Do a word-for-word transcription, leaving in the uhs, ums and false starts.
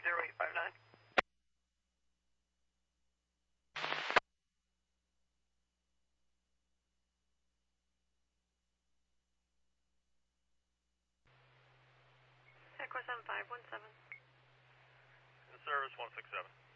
zero eight five nine. Echo seven five one seven. In service one six seven.